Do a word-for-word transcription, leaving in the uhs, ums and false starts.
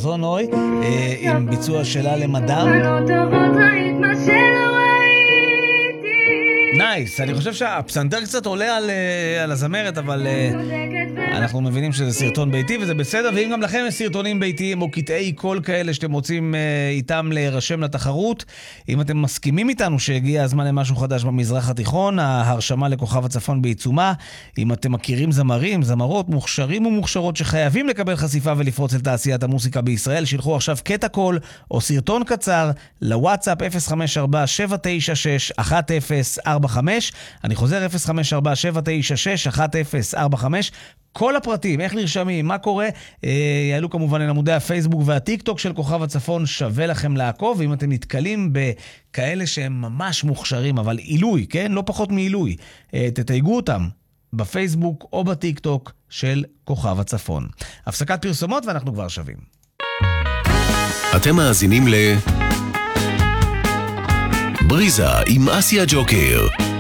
ברזונוי, עם ביצוע שלה למדם. נייס, אני חושב שהפסנתר קצת עולה על, על הזמרת, אבל אנחנו מבינים שזה סרטון ביתי וזה בסדר, ואם גם לכם יש סרטונים ביתיים או קטעי קול כאלה שאתם רוצים איתם להירשם לתחרות, אם אתם מסכימים איתנו שהגיע הזמן למשהו חדש במזרח התיכון, ההרשמה לכוכב הצפון בעיצומה, אם אתם מכירים זמרים, זמרות, מוכשרים ומוכשרות שחייבים לקבל חשיפה ולפרוץ אל תעשיית המוסיקה בישראל, שילחו עכשיו קטע קול או סרטון קצר לוואטסאפ אפס חמש ארבע שבע תשע שש אחת אפס ארבע חמש, אני חוזר אפס חמש ארבע שבע תשע שש אחת אפס ארבע חמש. כל הפרטים, איך נרשמים, מה קורה, יעלו כמובן אל עמודי הפייסבוק והטיק טוק של כוכב הצפון, שווה לכם לעקוב, ואם אתם נתקלים בכאלה שהם ממש מוכשרים, אבל עילוי, כן? לא פחות מעילוי, תתייגו אותם בפייסבוק או בטיק טוק של כוכב הצפון. הפסקת פרסומות ואנחנו כבר שווים. אתם מאזינים ל... בריזה עם אסיה ג'וקר.